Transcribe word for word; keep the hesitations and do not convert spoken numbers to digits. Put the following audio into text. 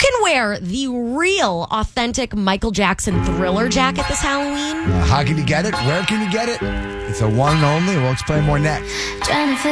can wear the real, authentic Michael Jackson Thriller jacket this Halloween. Uh, how can you get it? Where can you get it? It's a one and only. We'll explain more next.